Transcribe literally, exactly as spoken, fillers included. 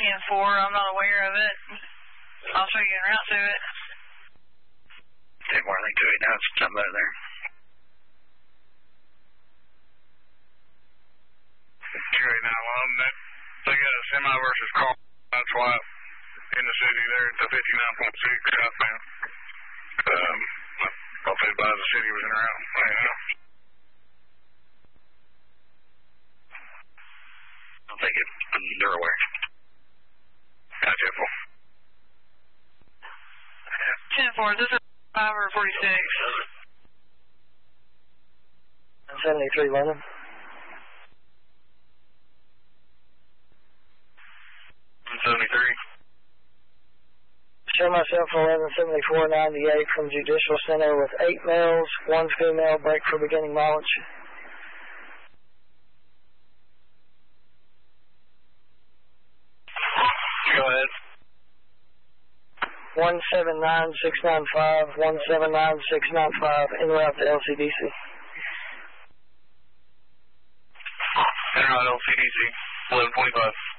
ten four, I'm not aware of it. I'll show you en route to it. Take Marley to it now, it's something better there. two eight nine one, that, they got a semi versus car, that's why in the city there at the fifty-nine point six southbound. Um, I'll say by the city was in route right now. I'll take it. They're aware. Gotcha. ten four, this is five or forty-six. seventy-three London. seventy-three. Show myself eleven seventy-four ninety-eight from Judicial Center with eight males, one female, break for beginning mileage. Go ahead. one seven nine six nine five, one seven nine six nine five, en route to L C D C. En route L C D C, eleven twenty-five.